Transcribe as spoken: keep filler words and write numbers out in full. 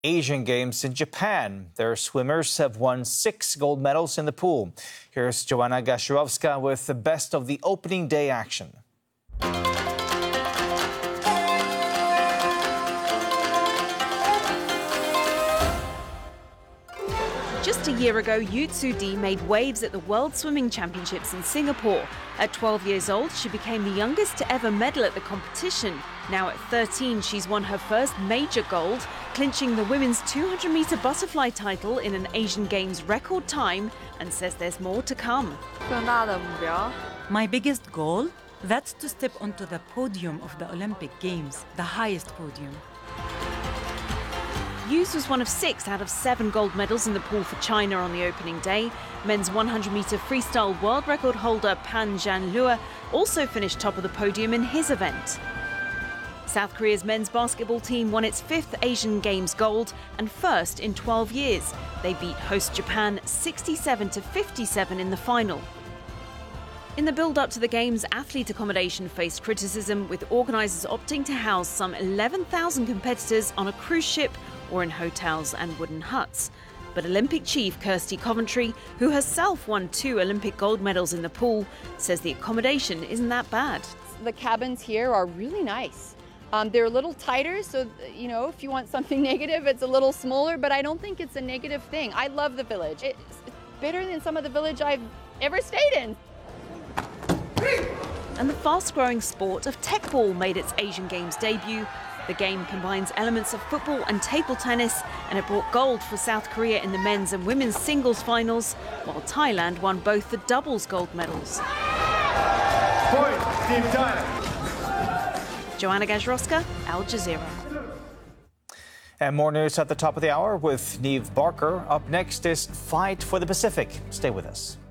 Asian Games in Japan. Their swimmers have won six gold medals in the pool. Here's Joanna Gasiorowska with the best of the opening day action. Just a year ago, Yu Tzu-di made waves at the World Swimming Championships in Singapore. At twelve years old, she became the youngest to ever medal at the competition. Now at thirteen, she's won her first major gold, clinching the women's two hundred meter butterfly title in an Asian Games record time, and says there's more to come. My biggest goal? That's to step onto the podium of the Olympic Games, the highest podium. Yu's was one of six out of seven gold medals in the pool for China on the opening day. Men's one hundred meter freestyle world record holder Pan Zhanlue also finished top of the podium in his event. South Korea's men's basketball team won its fifth Asian Games gold and first in twelve years. They beat host Japan sixty-seven to fifty-seven in the final. In the build-up to the Games, athlete accommodation faced criticism, with organisers opting to house some eleven thousand competitors on a cruise ship or in hotels and wooden huts. But Olympic chief Kirsty Coventry, who herself won two Olympic gold medals in the pool, says the accommodation isn't that bad. The cabins here are really nice. Um, they're a little tighter, so you know, if you want something negative, it's a little smaller, but I don't think it's a negative thing. I love the village. It's better than some of the village I've ever stayed in. And the fast-growing sport of Teqball made its Asian Games debut. The game combines elements of football and table tennis, and it brought gold for South Korea in the men's and women's singles finals, while Thailand won both the doubles gold medals. Point, Team Thailand. Joanna Gasiorowska, Al Jazeera. And more news at the top of the hour with Neve Barker. Up next is Fight for the Pacific. Stay with us.